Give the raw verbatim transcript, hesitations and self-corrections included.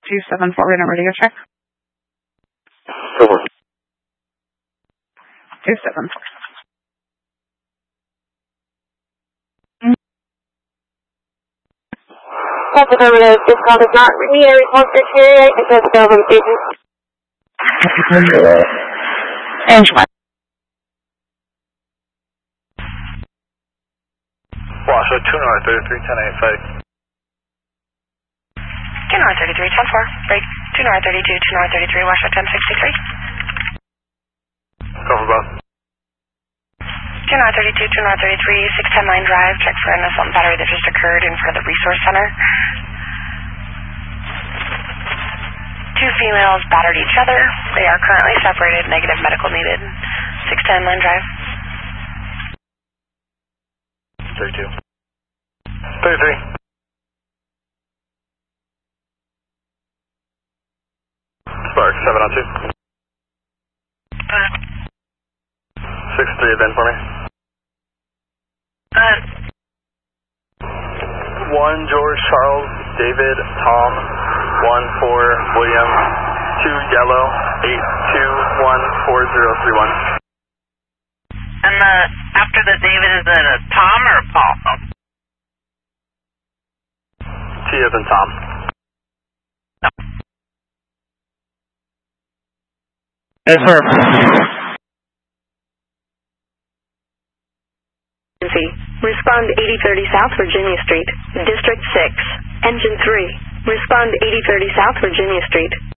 two seven four, random radio check. Over. two seven four. That's affirmative. This call does not need a response criteria. It says fail from station. Angela. Washoe, two north, thirty-three, ten eight, five. two north, thirty-three, ten four. Break. two north, thirty-two, two north, thirty-three, Washoe, ten sixty-three. Cover both. two north, thirty-two, two north, thirty-three, six ten Line Drive. Check for an assault battery that just occurred in front of the resource center. Two females battered each other. They are currently separated. Negative medical needed. six ten Line Drive. thirty-two. thirty-three. Spark, seven on two. Uh, six three, then for me. uh, one, George, Charles, David, Tom, one, four, William, two, Yellow, eight, two, one, four, zero, three, one. And the, after the David, is it a Tom or a Paul? T as in Tom. No. Yes, sir. Respond eighty thirty South Virginia Street, District six. Engine three. Respond eighty thirty South Virginia Street.